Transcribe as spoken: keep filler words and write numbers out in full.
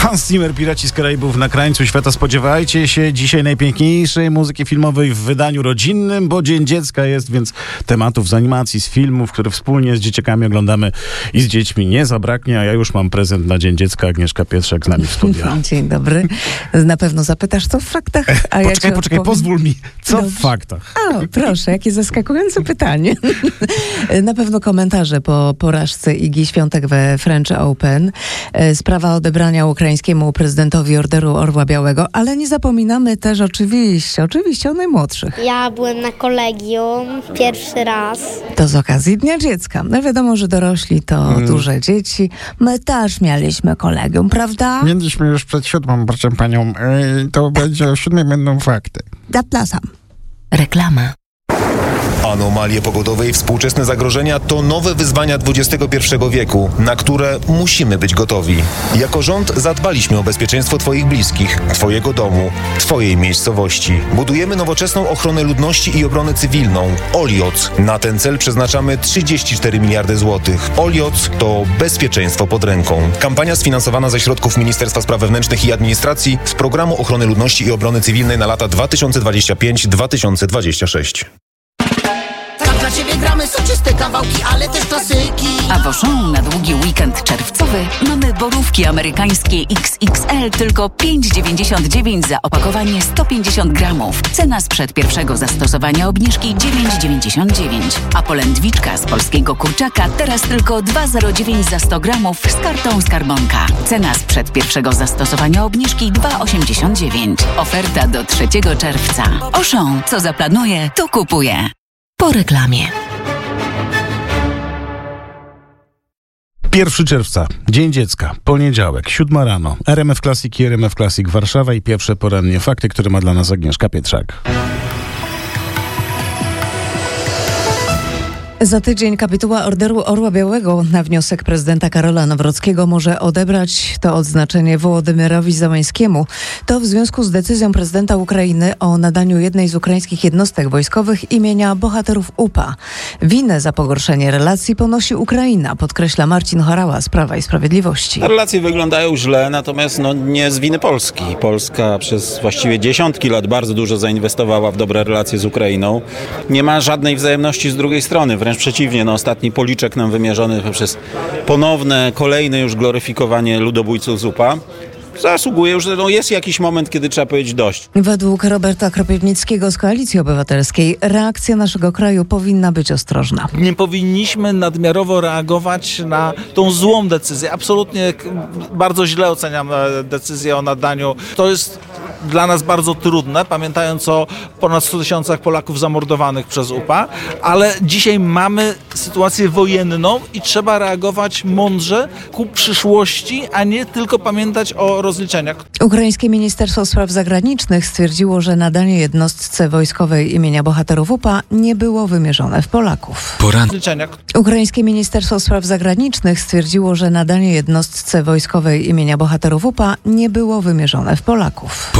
Hans Zimmer, Piraci z Karaibów na krańcu świata. Spodziewajcie się dzisiaj najpiękniejszej muzyki filmowej w wydaniu rodzinnym, bo Dzień Dziecka jest, więc tematów z animacji, z filmów, które wspólnie z dzieciakami oglądamy i z dziećmi nie zabraknie, a ja już mam prezent na Dzień Dziecka. Agnieszka Pietrzak z nami w studiu. Dzień dobry. Na pewno zapytasz, co w faktach, a ja Poczekaj, poczekaj, odpowiem. pozwól mi. Co Dobrze. w faktach? O, proszę, jakie zaskakujące pytanie. Na pewno komentarze po porażce Igi Świątek we French Open. Sprawa odebrania ukraińskiemu prezydentowi Orderu Orła Białego, ale nie zapominamy też oczywiście, oczywiście o najmłodszych. Ja byłem na kolegium pierwszy raz. To z okazji Dnia Dziecka. No wiadomo, że dorośli to hmm. duże dzieci. My też mieliśmy kolegium, prawda? Mieliśmy już przed siódmą, proszę panią. Yy, to będzie o siódmej będą fakty. Zapraszam. Reklama. Anomalie pogodowe i współczesne zagrożenia to nowe wyzwania dwudziestego pierwszego wieku, na które musimy być gotowi. Jako rząd zadbaliśmy o bezpieczeństwo Twoich bliskich, Twojego domu, Twojej miejscowości. Budujemy nowoczesną ochronę ludności i obronę cywilną. Olioc. Na ten cel przeznaczamy trzydzieści cztery miliardy złotych. Olioc to bezpieczeństwo pod ręką. Kampania sfinansowana ze środków Ministerstwa Spraw Wewnętrznych i Administracji z Programu Ochrony Ludności i Obrony Cywilnej na lata dwa tysiące dwudziesty piąty do dwa tysiące dwudziestego szóstego. Dla ciebie gramy soczyste kawałki, ale też klasyki. A w Auchan na długi weekend czerwcowy mamy borówki amerykańskie X X L tylko pięć dziewięćdziesiąt dziewięć za opakowanie sto pięćdziesiąt gramów. Cena sprzed pierwszego zastosowania obniżki dziewięć dziewięćdziesiąt dziewięć. A polędwiczka z polskiego kurczaka teraz tylko dwa zero dziewięć za sto gramów z kartą Skarbonka. Cena sprzed pierwszego zastosowania obniżki dwa osiemdziesiąt dziewięć. Oferta do trzeciego czerwca. Auchan, co zaplanuje, to kupuje. Po reklamie. pierwszego czerwca, Dzień Dziecka, poniedziałek, siódma rano, R M F Classic i R M F Classic Warszawa i pierwsze porannie fakty, które ma dla nas Agnieszka Pietrzak. Za tydzień kapituła Orderu Orła Białego na wniosek prezydenta Karola Nawrockiego może odebrać to odznaczenie Wołodymyrowi Zełańskiemu. To w związku z decyzją prezydenta Ukrainy o nadaniu jednej z ukraińskich jednostek wojskowych imienia bohaterów U P A. Winę za pogorszenie relacji ponosi Ukraina, podkreśla Marcin Horała z Prawa i Sprawiedliwości. Relacje wyglądają źle, natomiast no, nie z winy Polski. Polska przez właściwie dziesiątki lat bardzo dużo zainwestowała w dobre relacje z Ukrainą. Nie ma żadnej wzajemności z drugiej strony. Wręcz przeciwnie, no ostatni policzek nam wymierzony poprzez ponowne, kolejne już gloryfikowanie ludobójców z U P A zasługuje już, że no jest jakiś moment, kiedy trzeba powiedzieć dość. Według Roberta Kropiwnickiego z Koalicji Obywatelskiej reakcja naszego kraju powinna być ostrożna. Nie powinniśmy nadmiarowo reagować na tą złą decyzję. Absolutnie bardzo źle oceniam decyzję o nadaniu. To jest dla nas bardzo trudne, pamiętając o ponad stu tysiącach Polaków zamordowanych przez U P A, ale dzisiaj mamy sytuację wojenną i trzeba reagować mądrze ku przyszłości, a nie tylko pamiętać o rozliczeniach. Ukraińskie Ministerstwo Spraw Zagranicznych stwierdziło, że nadanie jednostce wojskowej imienia bohaterów U P A nie było wymierzone w Polaków. Poran... Ukraińskie Ministerstwo Spraw Zagranicznych stwierdziło, że nadanie jednostce wojskowej imienia bohaterów U P A nie było wymierzone w Polaków.